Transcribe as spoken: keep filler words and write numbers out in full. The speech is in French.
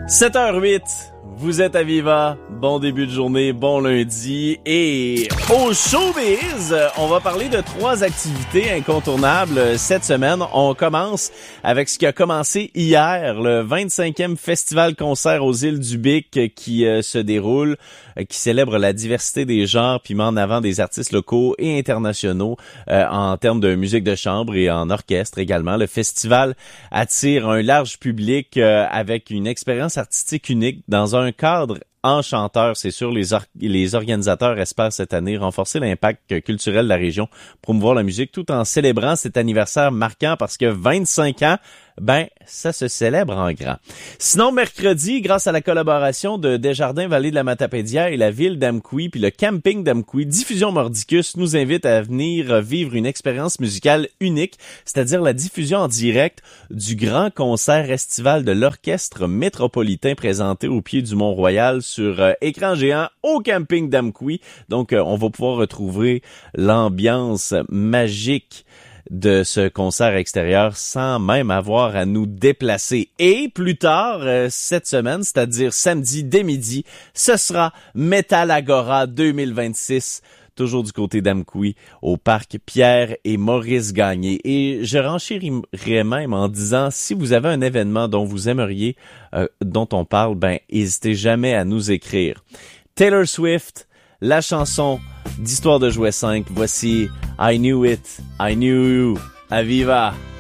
sept heures huit, vous êtes à Viva, bon début de journée, bon lundi, et au showbiz, on va parler de trois activités incontournables cette semaine. On commence avec ce qui a commencé hier, le vingt-cinquième Festival-concert aux Îles du Bic qui euh, se déroule, euh, qui célèbre la diversité des genres, puis met en avant des artistes locaux et internationaux euh, en termes de musique de chambre et en orchestre également. Le festival attire un large public euh, avec une expérience artistique unique dans un cadre enchanteur. C'est sûr, les, or- les organisateurs espèrent cette année renforcer l'impact culturel de la région, promouvoir la musique tout en célébrant cet anniversaire marquant parce que vingt-cinq ans, ben, ça se célèbre en grand. Sinon, mercredi, grâce à la collaboration de Desjardins Vallée de la Matapédia et la ville d'Amqui, puis le camping d'Amqui, Diffusion Mordicus nous invite à venir vivre une expérience musicale unique, c'est-à-dire la diffusion en direct du grand concert estival de l'Orchestre métropolitain présenté au pied du Mont-Royal sur euh, écran géant au camping d'Amqui. Donc, euh, on va pouvoir retrouver l'ambiance magique de ce concert extérieur sans même avoir à nous déplacer. Et plus tard, euh, cette semaine, c'est-à-dire samedi dès midi, ce sera Metal Agora deux mille vingt-six, toujours du côté d'Amqui, au parc Pierre et Maurice Gagné. Et je renchérirais même en disant, si vous avez un événement dont vous aimeriez, euh, dont on parle, ben, n'hésitez jamais à nous écrire. Taylor Swift, la chanson d'Histoire de jouer cinq. Voici I Knew It, I Knew You, à Viva.